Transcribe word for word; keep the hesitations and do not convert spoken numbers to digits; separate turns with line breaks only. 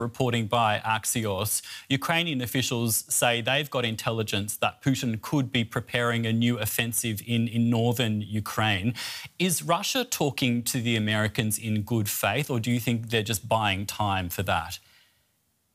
Reporting by Axios, Ukrainian officials say they've got intelligence that Putin could be preparing a new offensive in, in northern Ukraine. Is Russia talking to the Americans in good faith, or do you think they're just buying time for that?